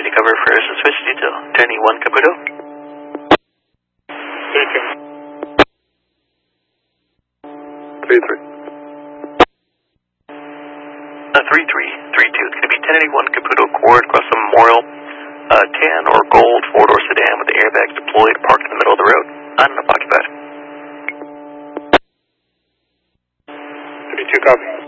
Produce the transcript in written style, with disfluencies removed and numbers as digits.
to cover first and switch detail. 10E1 Caputo. 33. 3332. It's going to be 1081 Caputo Court across the Memorial. Tan or gold four-door sedan with the airbags deployed, parked in the middle of the road. On and occupied. 32 copy.